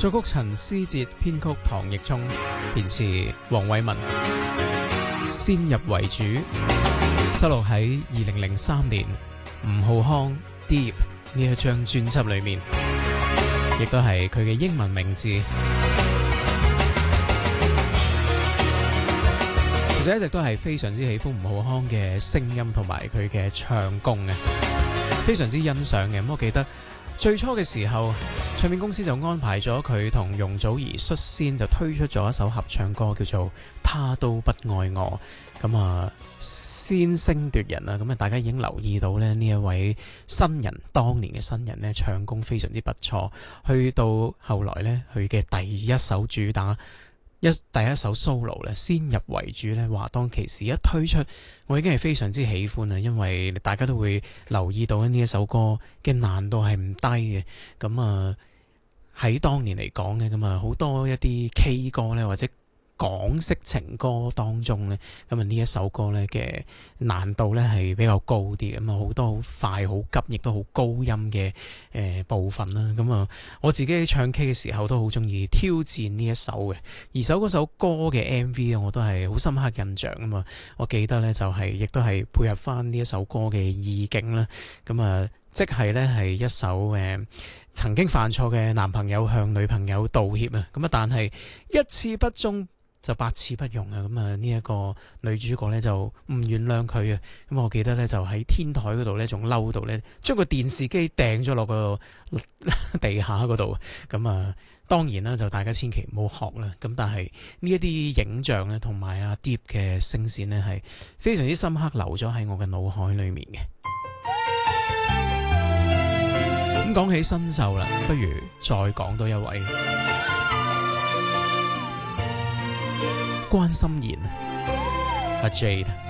作曲陳思哲，編曲唐奕聰，填詞黃偉文，先入為主，收錄喺2003年吳浩康 Deep 呢一張專輯裏面，亦都係佢嘅英文名字。其實一直都係非常之喜歡吳浩康嘅聲音同埋佢嘅唱功嘅，非常之欣賞嘅。咁我記得最初嘅時候，唱片公司就安排咗佢同容祖兒率先就推出咗一首合唱歌，叫做《他都不愛我》。咁啊，先聲奪人啊！咁啊，大家已經留意到咧呢一位新人，當年嘅新人咧，唱功非常之不錯。去到後來咧，佢嘅第一首主打。第一首 solo 咧，先入為主咧，話當其時一推出，我已經係非常之喜歡啊，因為大家都會留意到呢一首歌嘅難度係唔低嘅。咁啊喺當年嚟講咧，咁啊好多一啲 K 歌咧，或者港式情歌當中咧，咁啊呢一首歌咧嘅難度咧係比較高啲，咁啊好多好快好急亦都好高音嘅部分啦。咁啊我自己唱 K 嘅時候都好中意挑戰呢一首嘅，而嗰首歌嘅 MV 我都係好深刻印象啊嘛。我記得咧就係亦都係配合翻呢一首歌嘅意境啦。咁啊即係咧係一首曾經犯錯嘅男朋友向女朋友道歉啊。咁啊但係一次不忠就百次不容啊！咁啊呢一個女主角咧就唔原諒佢啊！咁我記得咧就喺天台嗰度咧仲嬲到咧將個電視機掟咗落個地下嗰度。咁啊當然啦，就大家千祈唔好學啦。咁但係呢一啲影像咧同埋阿 Deep 嘅聲線咧係非常之深刻，留咗喺我嘅腦海裏面嘅。咁講起新秀啦，不如再講多一位。關心妍阿 Jade。